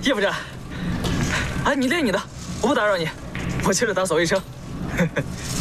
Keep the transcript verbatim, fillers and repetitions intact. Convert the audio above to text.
叶夫人，哎，你练你的，我不打扰你，我接着打扫卫生。